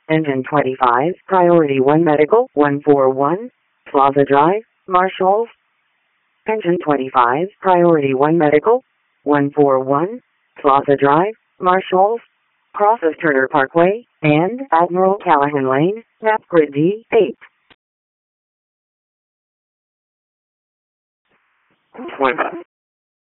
Engine 25, Priority 1 Medical, 141, Plaza Drive, Marshalls. Engine 25, Priority 1 Medical, 141, Plaza Drive, Marshalls. Crosses Turner Parkway, and Admiral Callahan Lane, map grid D8. 20.